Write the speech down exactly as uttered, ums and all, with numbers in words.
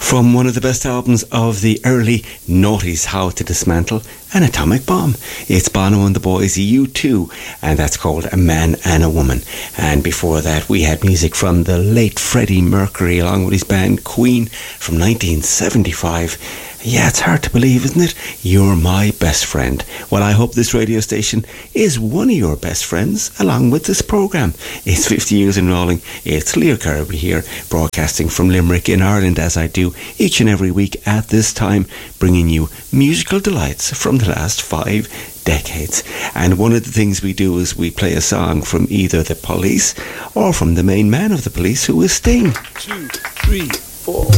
From one of the best albums of the early noughties, How to Dismantle an Atomic Bomb. It's Bono and the Boys, U two, and that's called A Man and a Woman. And before that, we had music from the late Freddie Mercury along with his band Queen from nineteen seventy-five. Yeah, it's hard to believe, isn't it? You're my best friend. Well, I hope this radio station is one of your best friends along with this programme. It's fifty years in rolling. It's Leo Kirby here, broadcasting from Limerick in Ireland, as I do each and every week at this time, bringing you musical delights from the last five decades. And one of the things we do is we play a song from either the Police or from the main man of the Police, who is Sting. Two, three, four.